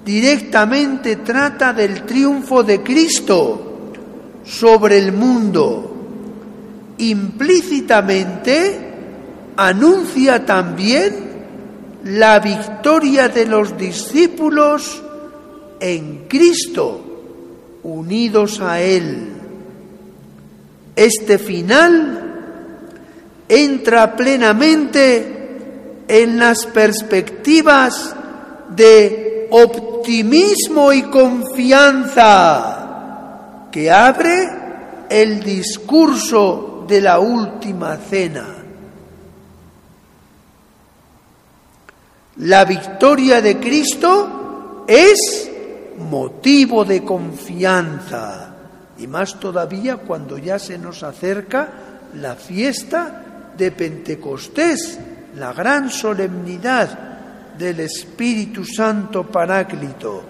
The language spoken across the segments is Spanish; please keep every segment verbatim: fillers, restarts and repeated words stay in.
directamente trata del triunfo de Cristo sobre el mundo. Implícitamente anuncia también la victoria de los discípulos en Cristo, unidos a Él. Este final entra plenamente en las perspectivas de optimismo y confianza que abre el discurso de la última cena. La victoria de Cristo es motivo de confianza, y más todavía cuando ya se nos acerca la fiesta de Pentecostés, la gran solemnidad del Espíritu Santo Paráclito.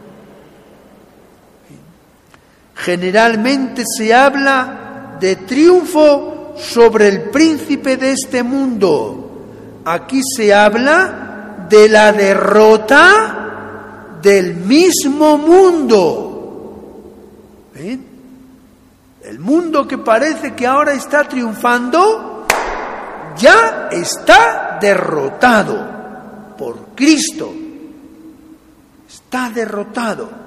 Generalmente se habla de triunfo sobre el príncipe de este mundo. Aquí se habla de la derrota del mismo mundo. ¿Ven? El mundo que parece que ahora está triunfando, ya está derrotado por Cristo. Está derrotado.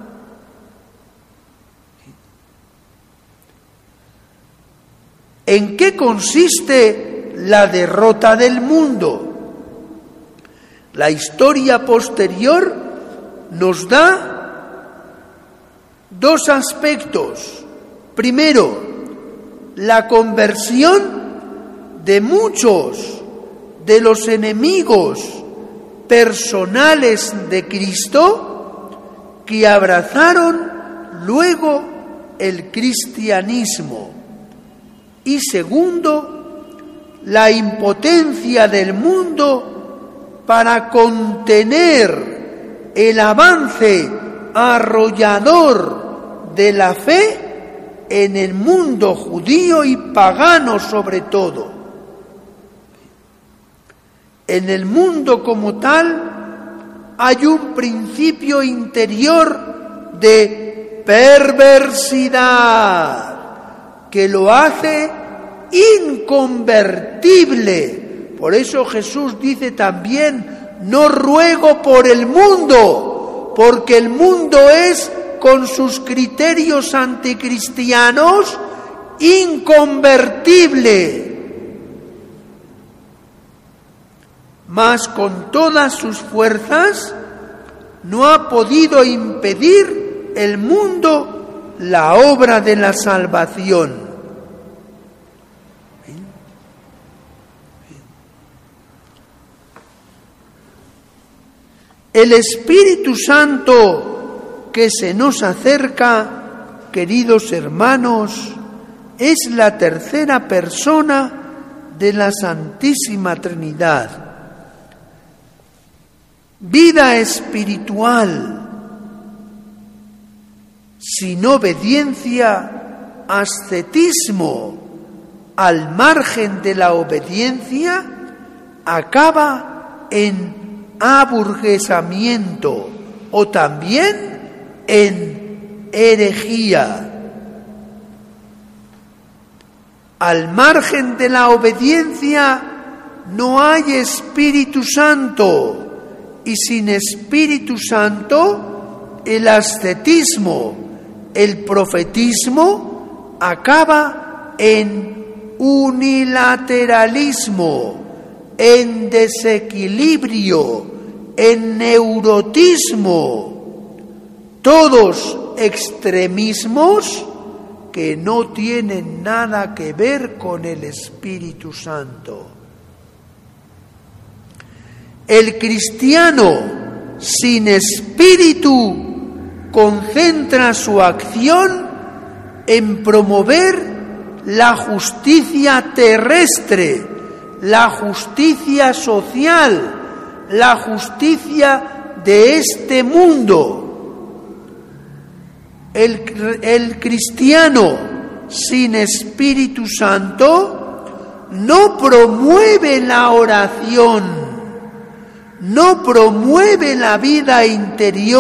¿En qué consiste la derrota del mundo? La historia posterior nos da dos aspectos. Primero, la conversión de muchos de los enemigos personales de Cristo que abrazaron luego el cristianismo. Y segundo, la impotencia del mundo para contener el avance arrollador de la fe en el mundo judío y pagano sobre todo. En el mundo como tal hay un principio interior de perversidad que lo hace inconvertible. Por eso Jesús dice también: no ruego por el mundo, porque el mundo es, con sus criterios anticristianos, inconvertible. Mas con todas sus fuerzas no ha podido impedir el mundo la obra de la salvación. El Espíritu Santo que se nos acerca, queridos hermanos, es la tercera persona de la Santísima Trinidad. Vida espiritual sin obediencia, ascetismo al margen de la obediencia, acaba en aburguesamiento o también en herejía. Al margen de la obediencia no hay Espíritu Santo, y sin Espíritu Santo el ascetismo, el profetismo acaba en unilateralismo, en desequilibrio, en neurotismo, todos extremismos que no tienen nada que ver con el Espíritu Santo. El cristiano sin espíritu concentra su acción en promover la justicia terrestre, la justicia social, la justicia de este mundo. El, el cristiano sin Espíritu Santo no promueve la oración, no promueve la vida interior,